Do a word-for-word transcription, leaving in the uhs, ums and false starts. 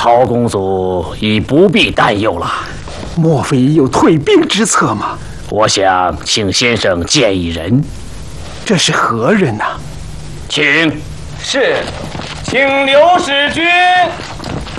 曹公祖已不必担忧了。 莫非有退兵之策吗？ 我想请先生见一人。 这是何人呐、啊？ 请。 是，请刘使君。